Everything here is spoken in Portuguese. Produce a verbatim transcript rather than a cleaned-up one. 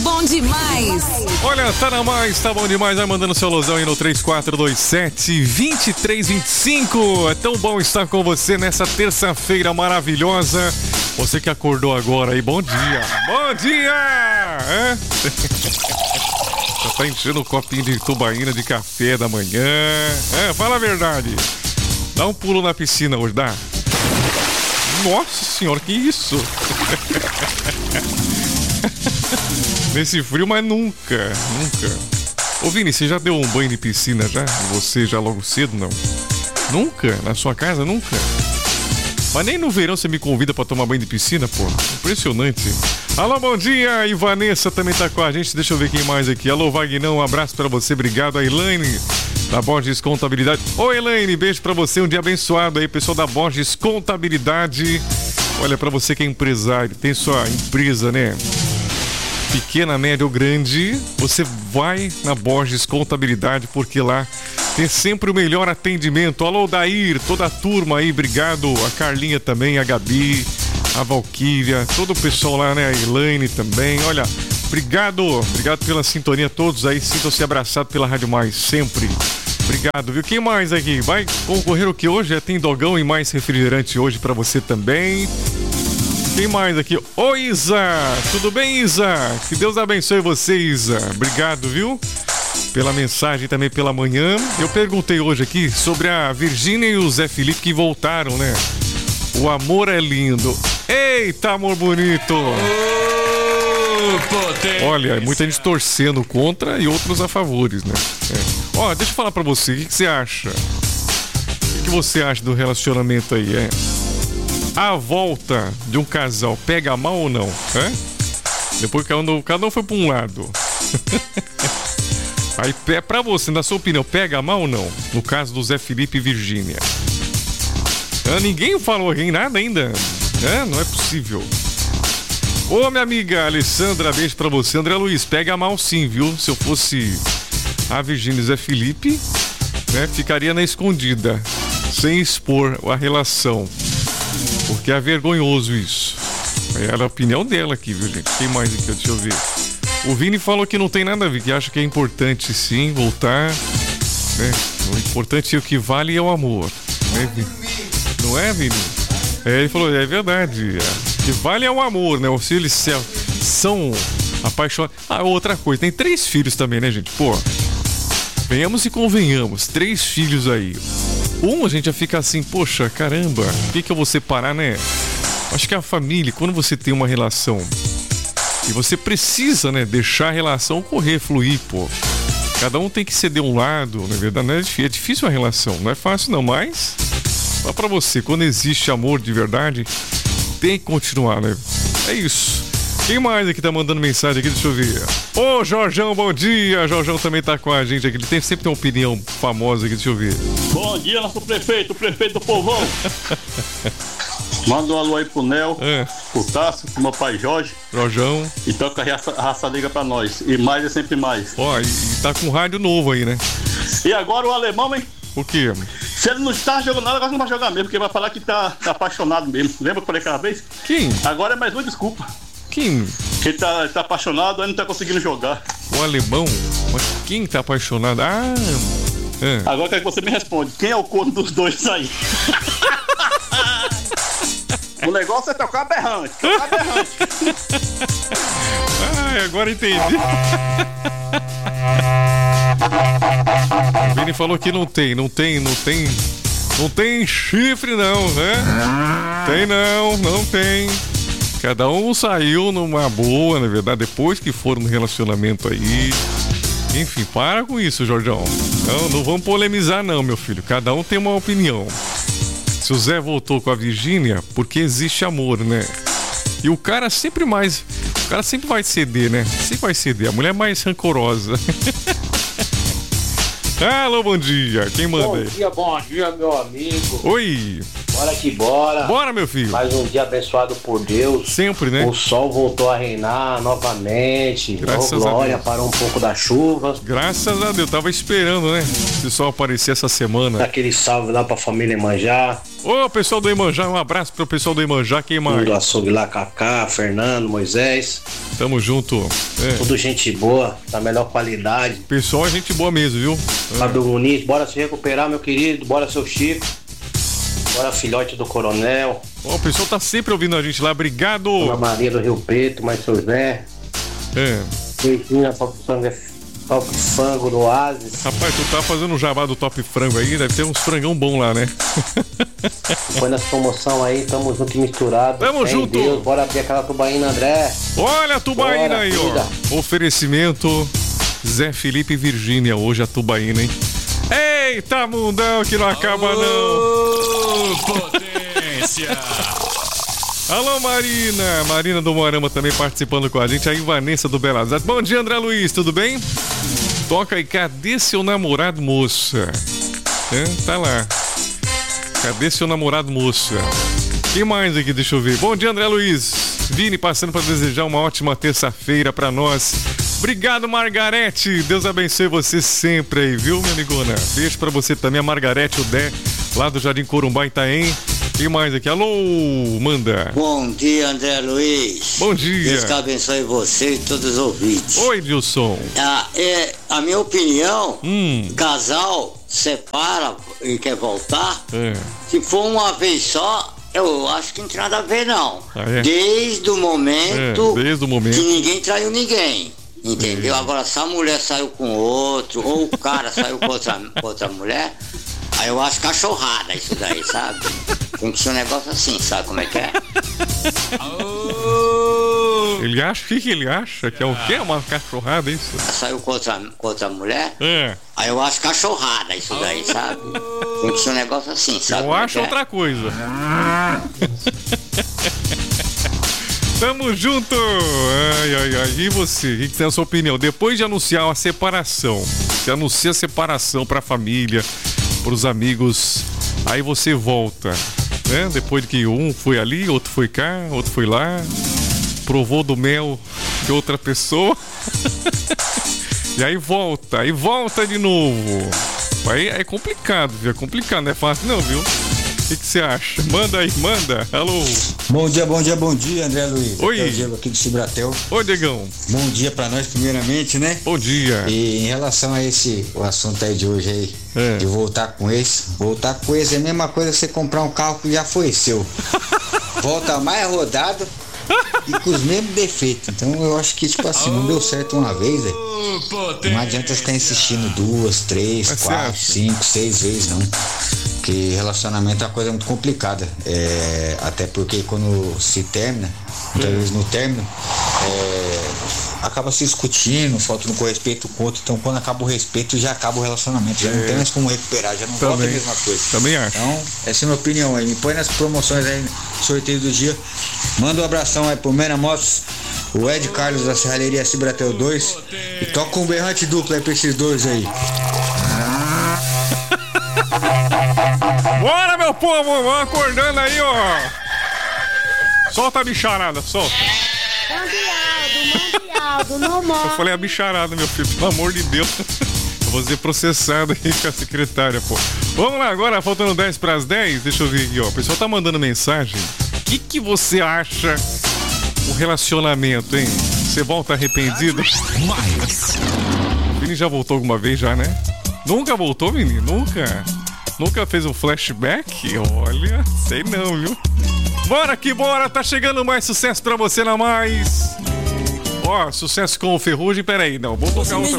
bom demais. Olha, tá na mais, tá bom demais. Vai mandando seu alusão aí no três quatro dois sete, dois três dois cinco. É tão bom estar com você nessa terça-feira maravilhosa. Você que acordou agora aí, bom dia. Bom dia! É? Já tá enchendo um copinho de tubaína de café da manhã. É, fala a verdade. Dá um pulo na piscina hoje, dá? Nossa senhora, que isso? Nesse frio, mas nunca, nunca. Ô Vini, você já deu um banho de piscina já? Você já logo cedo, não? Nunca? Na sua casa, nunca? Mas nem no verão você me convida pra tomar banho de piscina, pô. Impressionante. Alô, bom dia. E Vanessa também tá com a gente. Deixa eu ver quem mais aqui. Alô, Vagnão, um abraço pra você. Obrigado. A Elaine, da Borges Contabilidade. Ô, Elaine, beijo pra você. Um dia abençoado aí, pessoal da Borges Contabilidade. Olha, pra você que é empresário, tem sua empresa, né? Pequena, média ou grande, você vai na Borges Contabilidade, porque lá tem sempre o melhor atendimento. Alô, Dair, toda a turma aí, obrigado. A Carlinha também, a Gabi, a Valquíria, todo o pessoal lá, né? A Elaine também. Olha, obrigado, obrigado pela sintonia, todos aí. Sintam-se abraçados pela Rádio Mais, sempre. Obrigado, viu? Quem mais aqui? Vai concorrer o que hoje? É, tem dogão e mais refrigerante hoje pra você também. Quem mais aqui? Ô, Isa! Tudo bem, Isa? Que Deus abençoe você, Isa. Obrigado, viu? Pela mensagem também pela manhã. Eu perguntei hoje aqui sobre a Virgínia e o Zé Felipe que voltaram, né? O amor é lindo. Eita, amor bonito! Oh, olha, muita gente torcendo contra e outros a favores, né? É. Ó, deixa eu falar pra você, o que, que você acha? O que, que você acha do relacionamento aí, é? A volta de um casal pega mal ou não? É? Depois cada um, cada um foi pra um lado. Aí, é pra você, na sua opinião, pega mal ou não? No caso do Zé Felipe e Virgínia. Ah, ninguém falou em nada ainda. É, não é possível. Ô, minha amiga Alessandra, beijo pra você. André Luiz, pega mal sim, viu? Se eu fosse a Virgínia e o Zé Felipe, né, ficaria na escondida, sem expor a relação. Porque é vergonhoso isso. Era a opinião dela aqui, viu, gente? Quem mais aqui? Deixa eu ver. O Vini falou que não tem nada a ver, que acha que é importante sim voltar, né? O importante e o que vale é o amor, né, Vini? Não é, Vini? É, ele falou, é verdade. O que vale é o amor, né? Se eles são apaixonados. Ah, outra coisa, tem três filhos também, né, gente? Pô, venhamos e convenhamos, três filhos aí. Um, a gente já fica assim, poxa, caramba, por que que eu vou separar, né? Acho que a família, quando você tem uma relação e você precisa, né, deixar a relação correr, fluir, pô. Cada um tem que ceder um lado, na verdade, né? É difícil a relação, não é fácil não, mas só pra você, quando existe amor de verdade, tem que continuar, né? É isso. Quem mais aqui tá mandando mensagem aqui? Deixa eu ver. Ô, Jorjão, bom dia. Jorjão também tá com a gente aqui. Ele tem, sempre tem uma opinião famosa aqui. Deixa eu ver. Bom dia, nosso prefeito, o prefeito do povão. Manda um alô aí pro Nel, é. pro Tássio, pro meu pai Jorge. Jorjão. E toca a raça, a raça liga pra nós. E mais é sempre mais. Ó, e, e tá com rádio novo aí, né? E agora o alemão, hein? O quê? Se ele não está jogando nada, agora não vai jogar mesmo, porque vai falar que tá, tá apaixonado mesmo. Lembra que eu falei aquela vez? Quem? Agora é mais uma desculpa. Quem? Que ele tá, tá apaixonado, aí não tá conseguindo jogar. O alemão? Mas quem tá apaixonado? Ah! É. Agora eu quero que você me responda. Quem é o corno dos dois aí? O negócio é tocar berrante. Tocar berrante. Ai, agora entendi. O Vini falou que não tem, não tem, não tem. Não tem chifre não, né? Tem não, não tem. Cada um saiu numa boa, na verdade, depois que foram no relacionamento aí. Enfim, para com isso, Jorjão. Não, não vamos polemizar não, meu filho. Cada um tem uma opinião. Se o Zé voltou com a Virgínia, porque existe amor, né? E o cara sempre mais... O cara sempre vai ceder, né? Sempre vai ceder. A mulher é mais rancorosa. Alô, bom dia. Quem manda aí? Bom dia, bom dia, meu amigo. Oi. Bora que bora. Bora, meu filho. Mais um dia abençoado por Deus. Sempre, né? O sol voltou a reinar novamente. Graças oh, glória, a Deus. parou um pouco da chuva. Graças a Deus, tava esperando, né? Se o sol aparecer essa semana. Aquele salve lá pra família Emanjá. Ô, pessoal do Emanjá, um abraço pro pessoal do Emanjá, quem mais? Do açougue lá, Cacá, Fernando, Moisés. Tamo junto. É. Tudo gente boa, da melhor qualidade. Pessoal é gente boa mesmo, viu? Fábio Muniz, bora se recuperar, meu querido. Bora, seu Chico. Bora, filhote do Coronel. Ó, o pessoal tá sempre ouvindo a gente lá, obrigado. Dona Maria do Rio Preto, mais seu Zé. É. Beijinho, Top Frango, Top Frango do Oasis. Rapaz, tu tá fazendo um jabá do Top Frango aí, deve ter uns frangão bom lá, né? Põe nas promoção aí, tamo junto e misturado. Tamo junto. Deus, bora abrir aquela tubaína, André. Olha a tubaína Bora, aí, cuida. ó. Oferecimento Zé Felipe e Virgínia, hoje a tubaína, hein? Eita, mundão, que não acaba não. Potência. Alô, Marina. Marina do Moarama também participando com a gente. Aí, Vanessa do Belas Artes. Bom dia, André Luiz, tudo bem? Toca aí, cadê seu namorado, moça? É, tá lá. Cadê seu namorado, moça? Quem mais aqui? Deixa eu ver. Bom dia, André Luiz. Vini passando para desejar uma ótima terça-feira para nós. Obrigado, Margarete. Deus abençoe você sempre aí, viu, minha amigona? Beijo pra você também, a Margarete, o Dé, lá do Jardim Corumbá, Itaém. Quem mais aqui? Alô, manda. Bom dia, André Luiz. Bom dia. Deus que abençoe você e todos os ouvintes. Oi, Dilson. Ah, é, a minha opinião, Hum. casal separa e quer voltar, É. se for uma vez só, eu acho que não tem nada a ver, não. Ah, é? Desde o momento, É, desde o momento. que ninguém traiu ninguém. Entendeu? Agora, se a mulher saiu com outro, ou o cara saiu com outra, com outra mulher, aí eu acho cachorrada isso daí, sabe? Tem que ser um negócio assim, sabe como é que é? Ele acha, o que, que ele acha? Que é o quê? Uma cachorrada, isso? Saiu com outra, com outra mulher, É. aí eu acho cachorrada isso daí, sabe? Tem que ser um negócio assim, sabe? Eu como é acho que é? outra coisa. Tamo junto! Ai, ai, ai. E você? O que, que tem a sua opinião? Depois de anunciar uma separação, você anuncia a separação pra família, pros amigos, aí você volta, né? Depois de que um foi ali, outro foi cá, outro foi lá, provou do mel de outra pessoa. E aí volta, aí volta de novo. Aí é complicado, viu? É complicado, não é fácil não, viu? O que você acha? Manda aí, manda. Alô. Bom dia, bom dia, bom dia, André Luiz. Oi. Aqui é o Diego aqui do Cibratel. Oi, Diegão. Bom dia pra nós primeiramente, né? Bom dia. E em relação a esse, o assunto aí de hoje aí, É. de voltar com esse, voltar com esse é a mesma coisa que você comprar um carro que já foi seu. Volta mais rodado e com os mesmos defeitos. Então eu acho que, tipo assim, não deu certo uma vez, velho. Não adianta ficar insistindo duas, três, Mas você quatro, acha? cinco, seis vezes, não. Porque relacionamento é uma coisa muito complicada. É, até porque quando se termina, muitas vezes no término, é, acaba se discutindo, falta no respeito com o outro. Então quando acaba o respeito, já acaba o relacionamento. Já não tem mais como recuperar, já não volta a Também. mesma coisa. Também acho. Então, essa é a minha opinião aí. Me põe nas promoções aí, sorteio do dia. Manda um abração aí pro Mena Motos, o Ed Carlos da Serralheria Cibratel dois. E toca um berrante duplo aí pra esses dois aí. Bora, meu povo, vamos acordando aí, ó. Solta a bicharada, solta. Mundialdo, no Eu modo. falei a bicharada, meu filho, pelo amor de Deus. Eu vou ser processado aí com a secretária, pô. Vamos lá agora, faltando dez para as dez. Deixa eu ver aqui, ó. O pessoal tá mandando mensagem. O que, que você acha o relacionamento, hein? Você volta arrependido? Mais. O Vini já voltou alguma vez já, né? Nunca voltou, Vini? Nunca? Nunca fez um flashback? Olha, sei não, viu? Bora que bora, tá chegando mais sucesso pra você na Mais. Ó, sucesso com o Ferrugem, peraí, não, vou tocar outra.